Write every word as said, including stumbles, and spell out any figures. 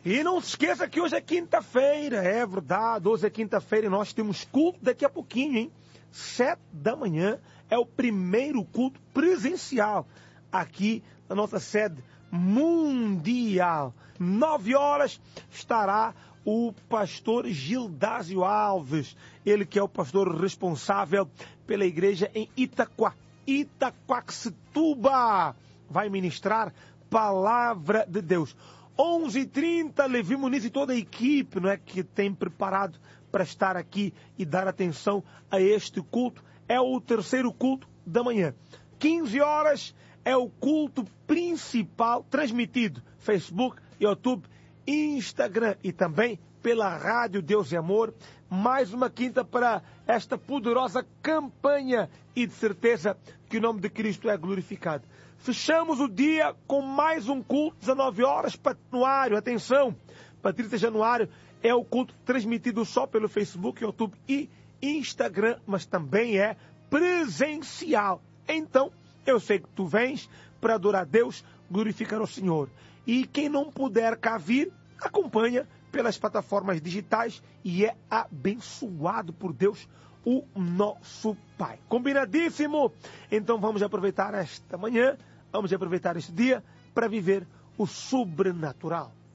E não se esqueça que hoje é quinta-feira, é verdade, hoje é quinta-feira e nós temos culto daqui a pouquinho, hein? Sete da manhã é o primeiro culto presencial aqui na nossa sede mundial. Nove horas estará o pastor Gildásio Alves, ele que é o pastor responsável pela igreja em Itaquá, Itaquaquecetuba, vai ministrar palavra de Deus. onze e trinta, Levi Muniz e toda a equipe, não é, que tem preparado para estar aqui e dar atenção a este culto. É o terceiro culto da manhã. quinze horas é o culto principal transmitido Facebook, YouTube, Instagram e também pela Rádio Deus e Amor. Mais uma quinta para esta poderosa campanha e de certeza que o nome de Cristo é glorificado. Fechamos o dia com mais um culto, dezenove horas, Januário. Atenção, Patrícia Januário é o culto transmitido só pelo Facebook, YouTube e Instagram, mas também é presencial. Então, eu sei que tu vens para adorar a Deus, glorificar o Senhor. E quem não puder cá vir, acompanha pelas plataformas digitais e é abençoado por Deus, o nosso Pai. Combinadíssimo? Então vamos aproveitar esta manhã, vamos aproveitar este dia para viver o sobrenatural.